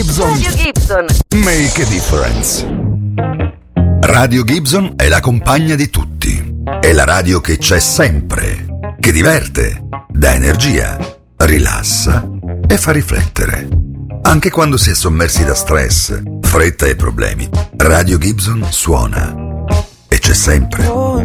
Radio Gibson. Make a difference. Radio Gibson è la compagna di tutti. È la radio che c'è sempre, che diverte, dà energia, rilassa e fa riflettere. Anche quando si è sommersi da stress, fretta e problemi, Radio Gibson suona e c'è sempre.